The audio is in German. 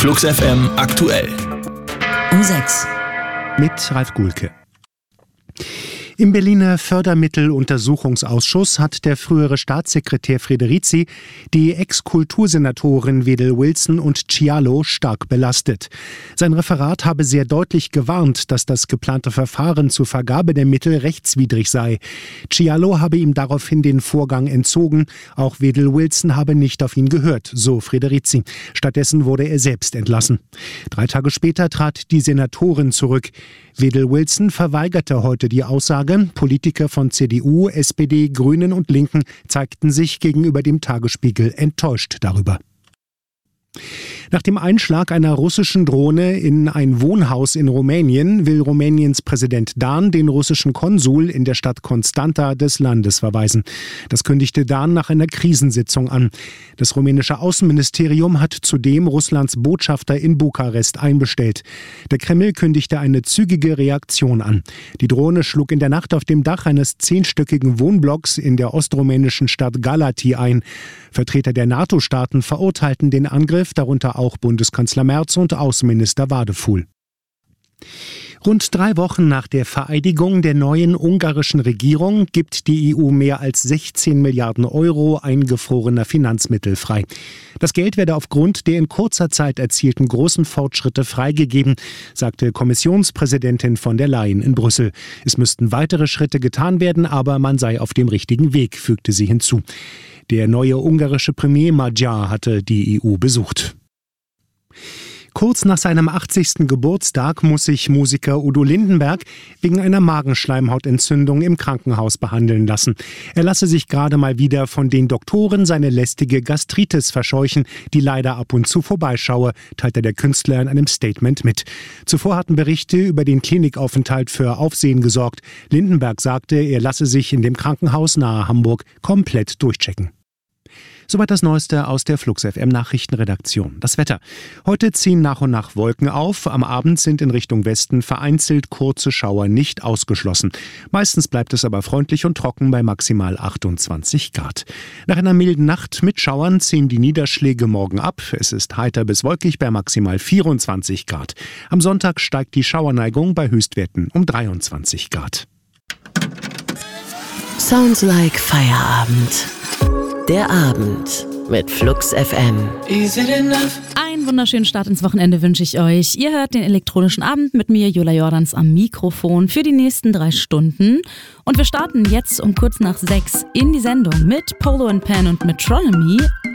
Flux FM aktuell. Um 6. Mit Ralf Gulke. Im Berliner Fördermitteluntersuchungsausschuss hat der frühere Staatssekretär Frederici die Ex-Kultursenatoren Wedel Wilson und Cialo stark belastet. Sein Referat habe sehr deutlich gewarnt, dass das geplante Verfahren zur Vergabe der Mittel rechtswidrig sei. Cialo habe ihm daraufhin den Vorgang entzogen. Auch Wedel Wilson habe nicht auf ihn gehört, so Frederici. Stattdessen wurde er selbst entlassen. 3 Tage später trat die Senatorin zurück. Wedel Wilson verweigerte heute die Aussage. Politiker von CDU, SPD, Grünen und Linken zeigten sich gegenüber dem Tagesspiegel enttäuscht darüber. Nach dem Einschlag einer russischen Drohne in ein Wohnhaus in Rumänien will Rumäniens Präsident Dan den russischen Konsul in der Stadt Constanta des Landes verweisen. Das kündigte Dan nach einer Krisensitzung an. Das rumänische Außenministerium hat zudem Russlands Botschafter in Bukarest einbestellt. Der Kreml kündigte eine zügige Reaktion an. Die Drohne schlug in der Nacht auf dem Dach eines 10-stöckigen Wohnblocks in der ostrumänischen Stadt Galati ein. Vertreter der NATO-Staaten verurteilten den Angriff, darunter auch Bundeskanzler Merz und Außenminister Wadefuhl. Rund 3 Wochen nach der Vereidigung der neuen ungarischen Regierung gibt die EU mehr als 16 Milliarden Euro eingefrorener Finanzmittel frei. Das Geld werde aufgrund der in kurzer Zeit erzielten großen Fortschritte freigegeben, sagte Kommissionspräsidentin von der Leyen in Brüssel. Es müssten weitere Schritte getan werden, aber man sei auf dem richtigen Weg, fügte sie hinzu. Der neue ungarische Premier Magyar hatte die EU besucht. Kurz nach seinem 80. Geburtstag muss sich Musiker Udo Lindenberg wegen einer Magenschleimhautentzündung im Krankenhaus behandeln lassen. Er lasse sich gerade mal wieder von den Doktoren seine lästige Gastritis verscheuchen, die leider ab und zu vorbeischaue, teilte der Künstler in einem Statement mit. Zuvor hatten Berichte über den Klinikaufenthalt für Aufsehen gesorgt. Lindenberg sagte, er lasse sich in dem Krankenhaus nahe Hamburg komplett durchchecken. Soweit das Neueste aus der Flux FM Nachrichtenredaktion. Das Wetter. Heute ziehen nach und nach Wolken auf. Am Abend sind in Richtung Westen vereinzelt kurze Schauer nicht ausgeschlossen. Meistens bleibt es aber freundlich und trocken bei maximal 28 Grad. Nach einer milden Nacht mit Schauern ziehen die Niederschläge morgen ab. Es ist heiter bis wolkig bei maximal 24 Grad. Am Sonntag steigt die Schauerneigung bei Höchstwerten um 23 Grad. Sounds like Feierabend. Der Abend mit Flux FM. Einen wunderschönen Start ins Wochenende wünsche ich euch. Ihr hört den elektronischen Abend mit mir, Jula Jordans, am Mikrofon für die nächsten 3 Stunden. Und wir starten jetzt um kurz nach 6 in die Sendung mit Polo & Pan und Metronomy.